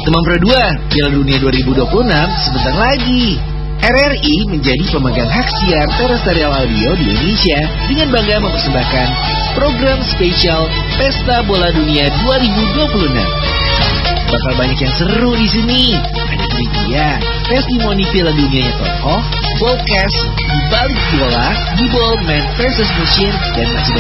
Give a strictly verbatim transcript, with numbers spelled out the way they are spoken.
Teman Pro dua, Piala Dunia dua ribu dua puluh enam sebentar lagi. R R I menjadi pemegang hak siar terrestrial audio di Indonesia dengan bangga mempersembahkan program spesial Pesta Bola Dunia dua ribu dua puluh enam. Bakal banyak yang seru di sini. Ada trivia, testimoni Piala Dunianya tokoh, podcast, di balik bola, di ball man versus machine, dan masih